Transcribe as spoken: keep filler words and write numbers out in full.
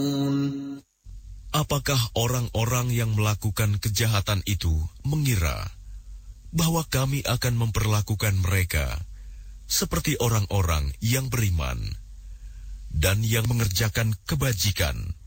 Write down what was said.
Apakah orang-orang yang melakukan kejahatan itu mengira bahwa kami akan memperlakukan mereka seperti orang-orang yang beriman dan yang mengerjakan kebajikan?